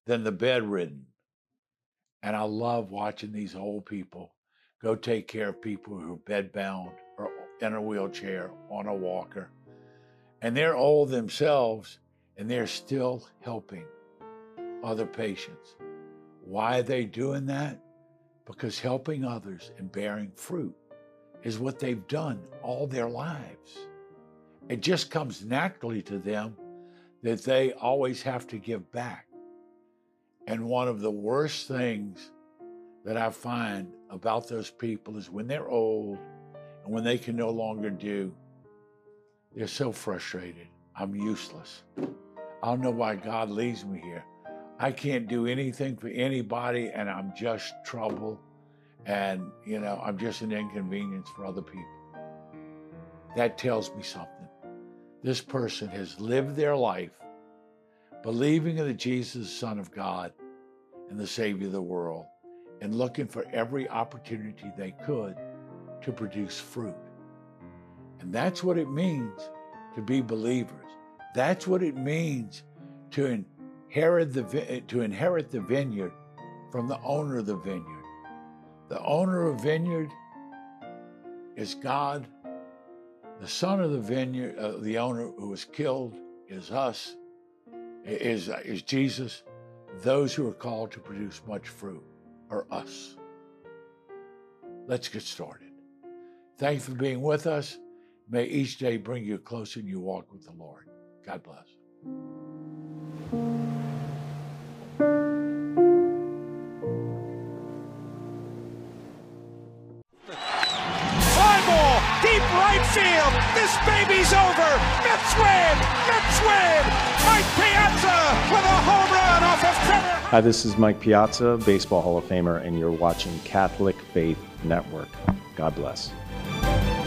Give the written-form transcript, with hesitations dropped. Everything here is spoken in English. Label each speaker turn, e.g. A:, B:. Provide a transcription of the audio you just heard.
A: than the bedridden. And I love watching these old people go take care of people who are bedbound or in a wheelchair, on a walker. And they're old themselves, and they're still helping other patients. Why are they doing that? Because helping others and bearing fruit is what they've done all their lives. It just comes naturally to them that they always have to give back. And one of the worst things that I find about those people is when they're old and when they can no longer do, they're so frustrated. I'm useless. I don't know why God leaves me here. I can't do anything for anybody, and I'm just trouble. And, I'm just an inconvenience for other people. That tells me something. This person has lived their life believing that Jesus is the Son of God and the Savior of the world, and looking for every opportunity they could to produce fruit. And that's what it means to be believers. That's what it means to inherit the vineyard from the owner of the vineyard. The owner of the vineyard is God. The son of the vineyard, the owner who was killed, is us, is Jesus. Those who are called to produce much fruit are us. Let's get started. Thanks for being with us. May each day bring you closer in your walk with the Lord. God bless.
B: Fly ball, deep right field. This baby's over. Mets win. Mets win. Mike Piazza with a home run off of Trevor.
C: Hi, this is Mike Piazza, Baseball Hall of Famer, and you're watching Catholic Faith Network. God bless.